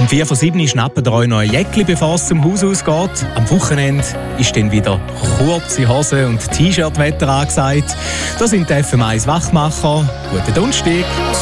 Am 4 vor 7 schnappen ihr euch noch ein Jäckli, bevor es zum Haus ausgeht. Am Wochenende ist dann wieder kurze Hose und T-Shirt-Wetter angesagt. Da sind die FM1 Wachmacher. Guten Donnerstag.